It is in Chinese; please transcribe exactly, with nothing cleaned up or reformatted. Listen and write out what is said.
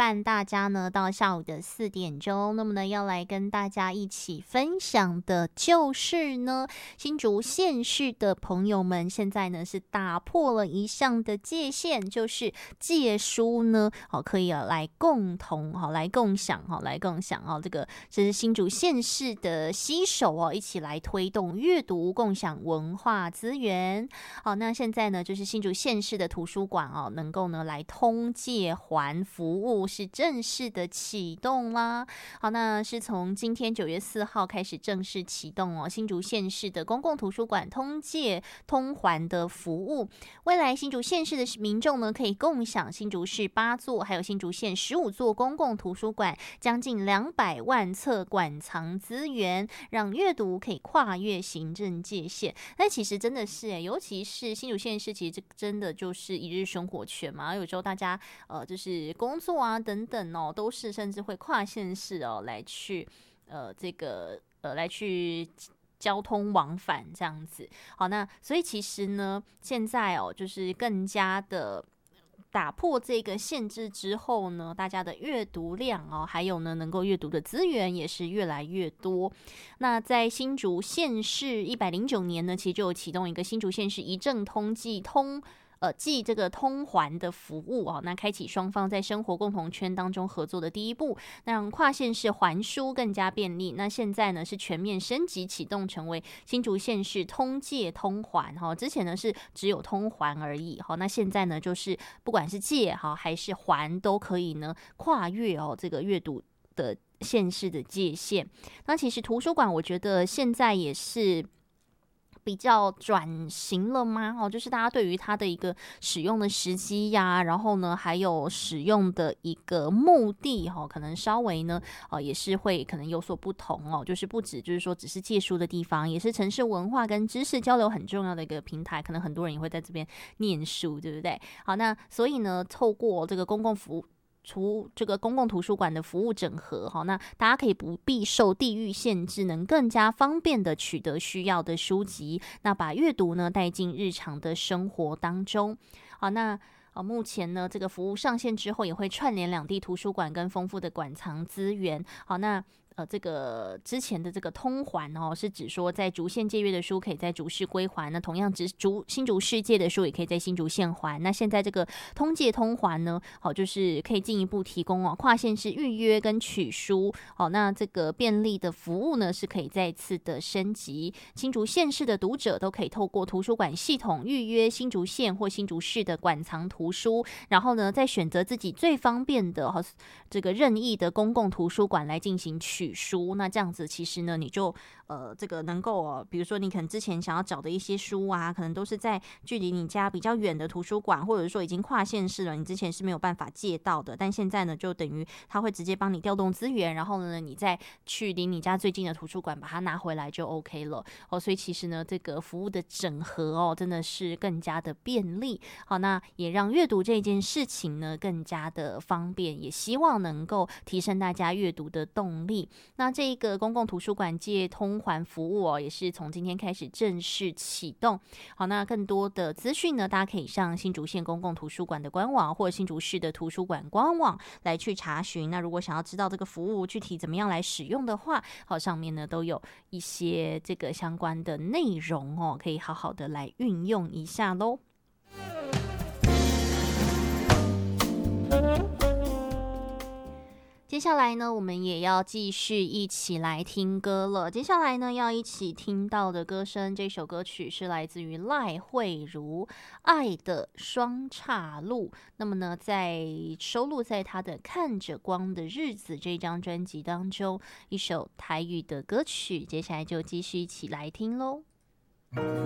伴大家呢到下午的四点钟。那么呢，要来跟大家一起分享的就是呢，新竹县市的朋友们现在呢是打破了一项的界限，就是借书呢，好可以啊来共同好来共享好来共享哦，这个这是新竹县市的携手哦，一起来推动阅读共享文化资源。好，那现在呢，就是新竹县市的图书馆哦，能够呢来通借还服务是正式的启动啦。好，那是从今天九月四号开始正式启动哦，新竹县市的公共图书馆通借通还的服务。未来新竹县市的民众呢，可以共享新竹市八座，还有新竹县十五座公共图书馆，将近两百万册馆藏资源，让阅读可以跨越行政界限。但其实真的是哎，尤其是新竹县市，其实这真的就是一日生活圈嘛。有时候大家呃，就是工作啊等等哦，都是甚至会跨县市哦来去呃这个呃来去交通往返这样子。好，那所以其实呢，现在哦就是更加的打破这个限制之后呢，大家的阅读量哦，还有呢能够阅读的资源也是越来越多。那在新竹县市一百零九年呢，其实就有启动一个新竹县市一证通寄通。呃，寄这个通还的服务哦，那开启双方在生活共同圈当中合作的第一步，那让跨县市还书更加便利。那现在呢是全面升级启动，成为新竹县市通借通还哈、哦。之前呢是只有通还而已哈、哦，那现在呢就是不管是借哈还是还都可以呢跨越哦这个阅读的县市的界限。那其实图书馆我觉得现在也是比较转型了吗？哦，就是大家对于它的一个使用的时机呀，然后呢，还有使用的一个目的哈、哦，可能稍微呢，呃，也是会可能有所不同哦。就是不止就是说只是借书的地方，也是城市文化跟知识交流很重要的一个平台。可能很多人也会在这边念书，对不对？好，那所以呢，透过这个公共服务。除这个公共图书馆的服务整合，那大家可以不必受地域限制，能更加方便的取得需要的书籍，那把阅读呢带进日常的生活当中。好，那呃，目前呢，这个服务上线之后，也会串联两地图书馆跟丰富的馆藏资源。好，那呃，这个之前的这个通还哦，是指说在竹县借阅的书可以在竹市归还，那同样只竹新竹市借的书也可以在新竹县还。那现在这个通借通还呢，好，就是可以进一步提供哦跨县市预约跟取书。好，那这个便利的服务呢，是可以再次的升级。新竹县市的读者都可以透过图书馆系统预约新竹县或新竹市的馆藏图书，然后呢，再选择自己最方便的和这个任意的公共图书馆来进行取书。那这样子其实呢，你就呃这个能够哦，比如说你可能之前想要找的一些书啊，可能都是在距离你家比较远的图书馆，或者说已经跨县市了，你之前是没有办法借到的，但现在呢，就等于他会直接帮你调动资源，然后呢，你再去离你家最近的图书馆把它拿回来就 OK 了哦。所以其实呢，这个服务的整合哦，真的是更加的便利。好，那也让阅读这件事情呢更加的方便，也希望能够提升大家阅读的动力。那这个公共图书馆借通还服务哦，也是从今天开始正式启动。好，那更多的资讯呢，大家可以上新竹县公共图书馆的官网，或者新竹市的图书馆官网来去查询。那如果想要知道这个服务具体怎么样来使用的话，好，上面呢都有一些这个相关的内容哦，可以好好的来运用一下咯。接下来呢，我们也要继续一起来听歌了。接下来呢，要一起听到的歌声，这首歌曲是来自于赖慧如《爱的双岔路》。那么呢，在收录在她的《看着光的日子》这张专辑当中，一首台语的歌曲。接下来就继续一起来听咯。